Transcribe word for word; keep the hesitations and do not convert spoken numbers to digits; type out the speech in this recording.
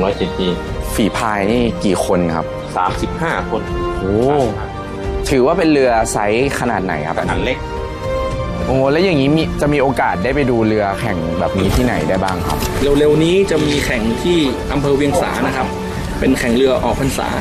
ร้อยซีซีฝีพายนี่กี่คนครับสามสิบห้าคนโอ้ถือว่าเป็นเรือไซส์ขนาดไหนครับขนาดเล็กโอ้แล้วอย่างนี้มีจะมีโอกาสได้ไปดูเรือแข่งแบบนี้ที่ไหนได้บ้างครับเร็วๆนี้จะมีแข่งที่อำเภอเวียงสานะครับเป็นแข่งเรือออกพรรษา